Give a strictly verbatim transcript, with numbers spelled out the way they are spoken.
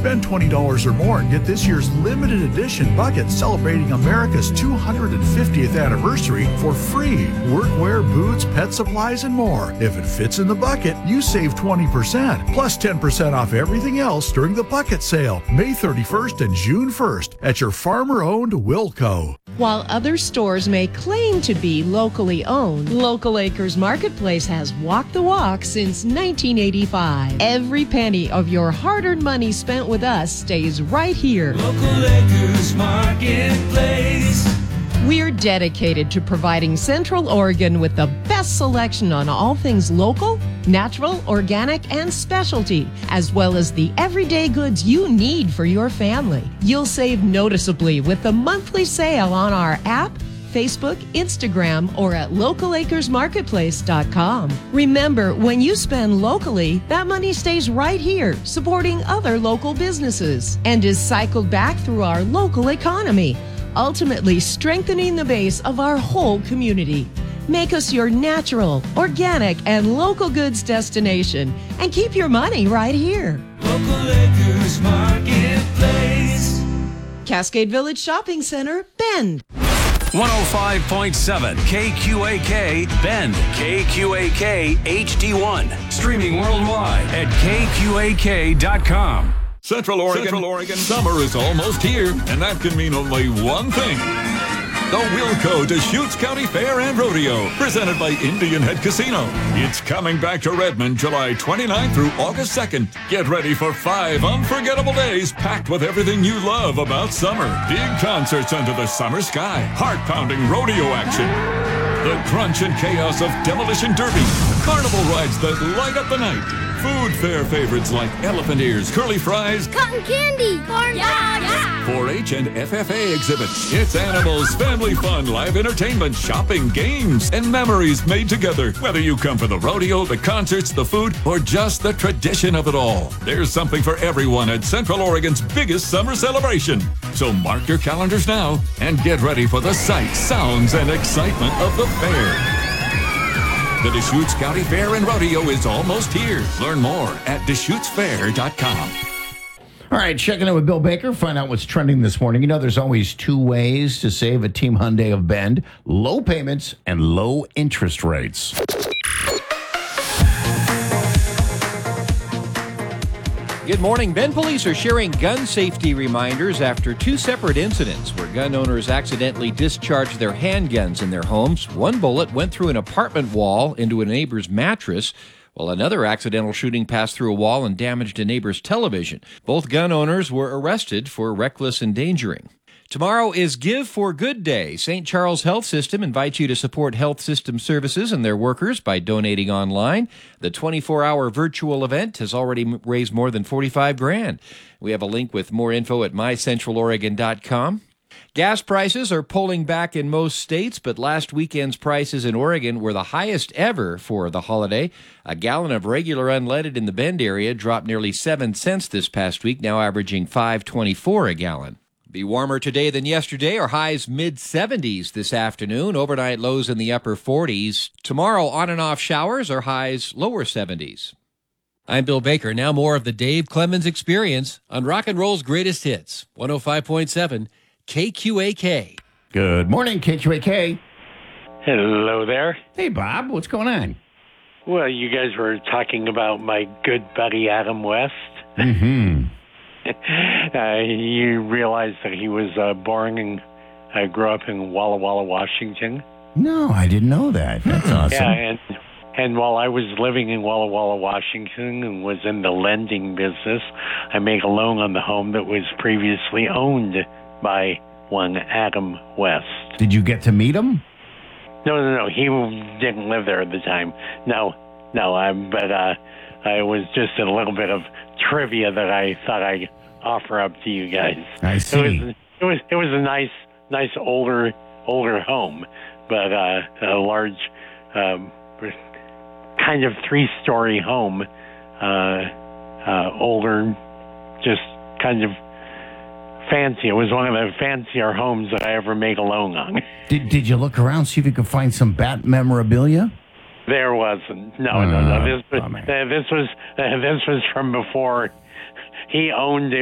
Spend twenty dollars or more and get this year's limited edition bucket celebrating America's two hundred fiftieth anniversary for free. Workwear, boots, pet supplies, and more. If it fits in the bucket, you save twenty percent, plus ten percent off everything else during the bucket sale, May thirty-first and June first at your farmer-owned Wilco. While other stores may claim to be locally owned, Local Acres Marketplace has walked the walk since nineteen eighty-five. Every penny of your hard-earned money spent with us stays right here. Local Acres Marketplace. We're dedicated to providing Central Oregon with the best selection on all things local, natural, organic, and specialty, as well as the everyday goods you need for your family. You'll save noticeably with the monthly sale on our app, Facebook, Instagram, or at local acres marketplace dot com. Remember, when you spend locally, that money stays right here, supporting other local businesses, and is cycled back through our local economy, ultimately strengthening the base of our whole community. Make us your natural, organic, and local goods destination, and keep your money right here. Local Acres Marketplace. Cascade Village Shopping Center, Bend. one oh five point seven K Q A K, Bend, K Q A K H D one. Streaming worldwide at K Q A K dot com. Central Oregon, Central Oregon, summer is almost here, and that can mean only one thing. The Wilco Deschutes County Fair and Rodeo, presented by Indian Head Casino. It's coming back to Redmond July twenty-ninth through August second. Get ready for five unforgettable days packed with everything you love about summer. Big concerts under the summer sky, heart-pounding rodeo action, the crunch and chaos of Demolition Derby, carnival rides that light up the night, food fair favorites like elephant ears, curly fries, cotton candy, corn yeah, yeah. four H and F F A exhibits. It's animals, family fun, live entertainment, shopping, games, and memories made together. Whether you come for the rodeo, the concerts, the food, or just the tradition of it all, there's something for everyone at Central Oregon's biggest summer celebration. So mark your calendars now and get ready for the sights, sounds, and excitement of the fair. The Deschutes County Fair and Rodeo is almost here. Learn more at deschutes fair dot com. All right, checking in with Bill Baker, find out what's trending this morning. You know, there's always two ways to save at Team Hyundai of Bend: low payments and low interest rates. Good morning. Bend police are sharing gun safety reminders after two separate incidents where gun owners accidentally discharged their handguns in their homes. One bullet went through an apartment wall into a neighbor's mattress, while another accidental shooting passed through a wall and damaged a neighbor's television. Both gun owners were arrested for reckless endangering. Tomorrow is Give for Good Day. Saint Charles Health System invites you to support health system services and their workers by donating online. The twenty-four hour virtual event has already raised more than forty-five grand. We have a link with more info at my central oregon dot com. Gas prices are pulling back in most states, but last weekend's prices in Oregon were the highest ever for the holiday. A gallon of regular unleaded in the Bend area dropped nearly seven cents this past week, now averaging five twenty-four a gallon. Be warmer today than yesterday, or highs mid seventies this afternoon. Overnight lows in the upper forties. Tomorrow, on and off showers, or highs lower seventies. I'm Bill Baker. Now more of the Dave Clemens Experience on Rock and Roll's Greatest Hits. one oh five point seven K Q A K. Good morning, K Q A K. Hello there. Hey, Bob. What's going on? Well, you guys were talking about my good buddy Adam West. Mm-hmm. uh, you realize that he was uh, born and uh, grew up in Walla Walla, Washington? No, I didn't know that. That's awesome. Yeah, and, and while I was living in Walla Walla, Washington, and was in the lending business, I made a loan on the home that was previously owned by one Adam West. Did you get to meet him? No, no, no. He didn't live there at the time. No, no. I, but uh, it was just a little bit of trivia that I thought I'd offer up to you guys. I see. It was it was, it was a nice, nice older older home, but uh, a large, um, kind of three-story home. Uh, uh, older, just kind of fancy. It was one of the fancier homes that I ever made a loan on. Did Did you look around, see if you could find some Bat memorabilia? There wasn't. No, uh, no, no. This was oh, uh, this was uh, this was from before he owned it.